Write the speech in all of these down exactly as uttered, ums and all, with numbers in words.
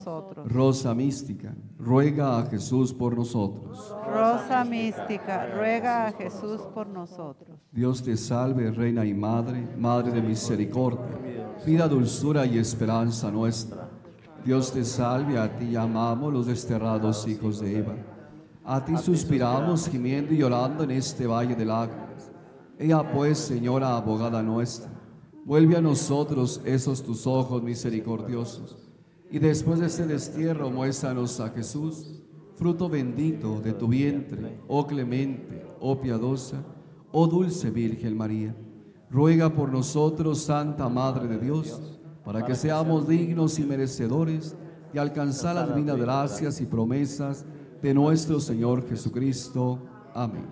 nosotros. Rosa mística, ruega a Jesús por nosotros. Rosa mística, ruega a Jesús por nosotros. Dios te salve, Reina y Madre, Madre de misericordia, vida, dulzura y esperanza nuestra. Dios te salve, a ti llamamos los desterrados hijos de Eva. A ti suspiramos, gimiendo y llorando en este valle de lágrimas. Ea pues, Señora abogada nuestra, vuelve a nosotros esos tus ojos misericordiosos, y después de este destierro muéstranos a Jesús, fruto bendito de tu vientre, oh clemente, oh piadosa, oh dulce Virgen María. Ruega por nosotros, Santa Madre de Dios, para que seamos dignos y merecedores de alcanzar las divinas gracias y promesas de nuestro Señor Jesucristo. Amén.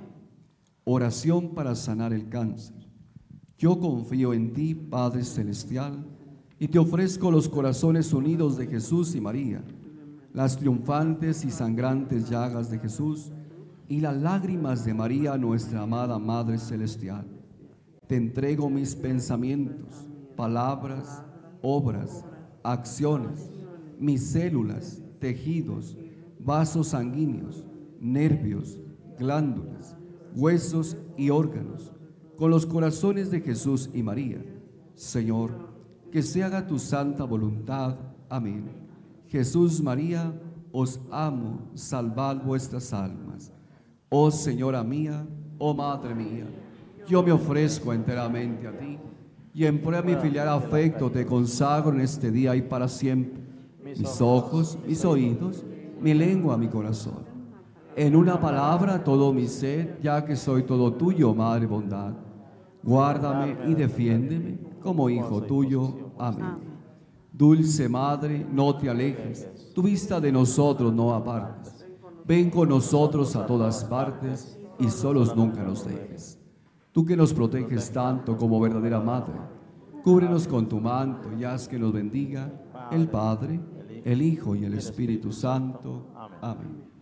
Oración para sanar el cáncer. Yo confío en ti, Padre Celestial, y te ofrezco los corazones unidos de Jesús y María, las triunfantes y sangrantes llagas de Jesús y las lágrimas de María, nuestra amada Madre Celestial. Te entrego mis pensamientos, palabras, obras, acciones, mis células, tejidos, vasos sanguíneos, nervios, glándulas, huesos y órganos, con los corazones de Jesús y María. Señor, que se haga tu santa voluntad. Amén. Jesús, María, os amo, salvad vuestras almas. Oh Señora mía, oh Madre mía, yo me ofrezco enteramente a ti, y en prueba de mi filial afecto te consagro en este día y para siempre mis ojos, mis oídos, mi lengua, mi corazón. En una palabra, todo mi ser, ya que soy todo tuyo, Madre bondad. Guárdame y defiéndeme como hijo tuyo. Amén. Dulce Madre, no te alejes, tu vista de nosotros no apartes. Ven con nosotros a todas partes y solos nunca nos dejes. Tú que nos proteges tanto como verdadera Madre, cúbrenos con tu manto y haz que nos bendiga el Padre, el Hijo y el Espíritu Santo. Amén.